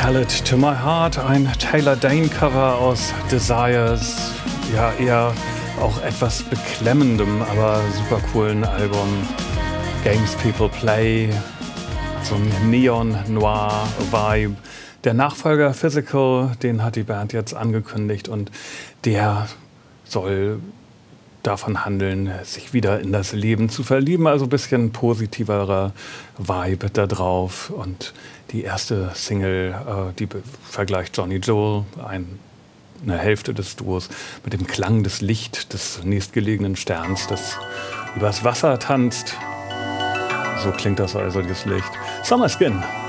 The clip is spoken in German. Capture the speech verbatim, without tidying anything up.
Tell It to My Heart, ein Taylor Dayne Cover aus Desires, ja eher auch etwas beklemmendem, aber super coolen Album Games People Play, so ein Neon-Noir-Vibe. Der Nachfolger Physical, den hat die Band jetzt angekündigt und der soll davon handeln, sich wieder in das Leben zu verlieben, also ein bisschen positiverer Vibe da drauf. Und die erste Single, äh, die vergleicht Johnny Jewel, ein, eine Hälfte des Duos, mit dem Klang des Lichts des nächstgelegenen Sterns, das übers Wasser tanzt. So klingt das also, dieses Licht. Summer Skin.